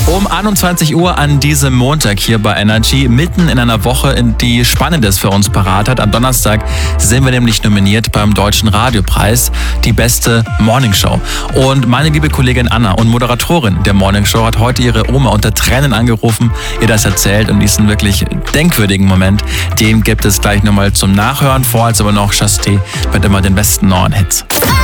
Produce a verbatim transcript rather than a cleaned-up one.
Um einundzwanzig Uhr an diesem Montag hier bei Energy, mitten in einer Woche, in die Spannendes für uns parat hat. Am Donnerstag sind wir nämlich nominiert beim Deutschen Radiopreis, die beste Morningshow. Und meine liebe Kollegin Anna und Moderatorin der Morningshow hat heute ihre Oma unter Tränen angerufen, ihr das erzählt und diesen wirklich denkwürdigen Moment, den gibt es gleich nochmal zum Nachhören. Vorher aber noch Chasté mit immer den besten neuen Hits.